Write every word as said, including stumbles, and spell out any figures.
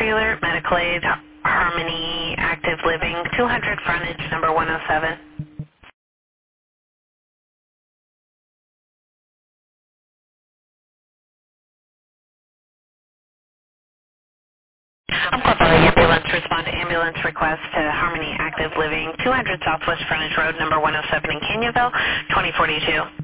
Pre-alert, medical aid, Harmony, active living, two hundred frontage, number one oh seven. I'm called by the ambulance. Respond to ambulance request to Harmony Active Living, two hundred Southwest Frontage Road, number one oh seven in Canyonville, twenty forty-two.